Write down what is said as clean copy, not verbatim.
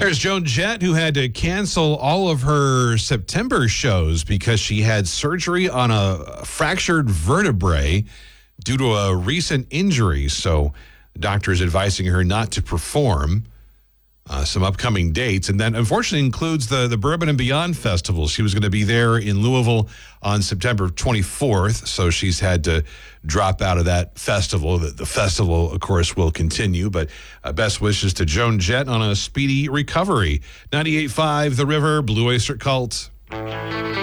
There's Joan Jett, who had to cancel all of her September shows because she had surgery on a fractured vertebrae due to a recent injury. So doctors advising her not to perform. Some upcoming dates, and that unfortunately includes the Bourbon and Beyond Festival. She was going to be there in Louisville on September 24th, so she's had to drop out of that festival. The festival, of course, will continue, but best wishes to Joan Jett on a speedy recovery. 98.5 The River, Blue Oyster Cult.